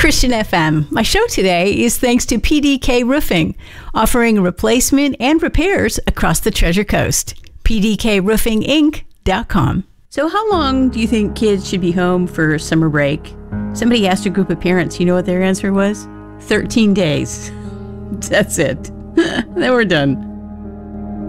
Christian FM. My show today is thanks to PDK Roofing, offering replacement and repairs across the Treasure Coast. PDKRoofingInc.com. So how long do you think kids should be home for summer break? Somebody asked a group of parents, you know what their answer was? 13 days. That's it. Then we're done.